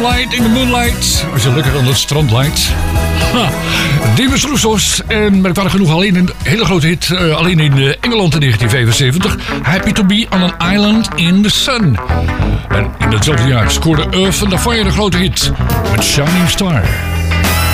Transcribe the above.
Light in the Moonlight. Als je lekker aan het strand lijkt. Diemers Roussos. En merkwaardig genoeg alleen een hele grote hit. Alleen in Engeland in 1975. Happy to be on an island in the sun. En in hetzelfde jaar scoorde Earth and the Fire een grote hit. Met Shining Star.